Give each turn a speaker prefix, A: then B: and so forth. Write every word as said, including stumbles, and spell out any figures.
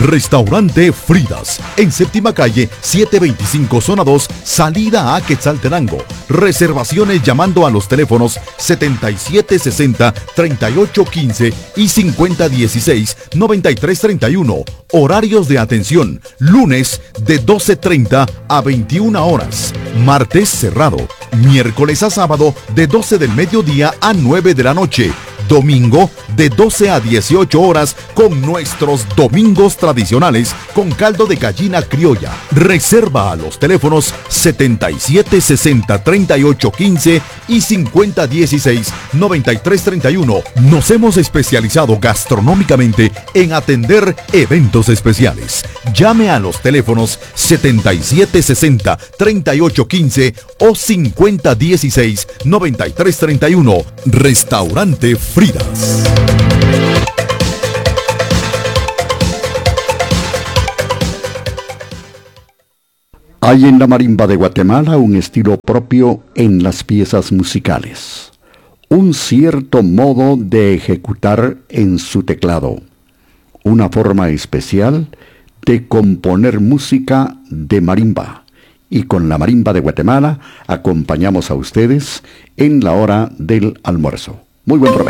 A: Restaurante Fridas, en séptima calle, setecientos veinticinco, zona dos, salida a Quetzaltenango. Reservaciones llamando a los teléfonos setenta y siete sesenta, treinta y ocho quince y cincuenta dieciséis, noventa y tres treinta y uno. Horarios de atención: lunes de doce treinta a veintiuna horas, martes cerrado, miércoles a sábado de doce del mediodía a nueve de la noche, domingo de doce a dieciocho horas con nuestros domingos tradicionales con caldo de gallina criolla. Reserva a los teléfonos setenta y siete sesenta, treinta y ocho quince y cincuenta dieciséis, noventa y tres treinta y uno. Nos hemos especializado gastronómicamente en atender eventos especiales. Llame a los teléfonos setenta y siete sesenta, treinta y ocho quince o cincuenta dieciséis, noventa y tres treinta y uno. Restaurante Fridas.
B: Hay en la marimba de Guatemala un estilo propio en las piezas musicales, un cierto modo de ejecutar en su teclado, una forma especial de componer música de marimba. Y con la marimba de Guatemala acompañamos a ustedes en la hora del almuerzo. Muy buen provecho.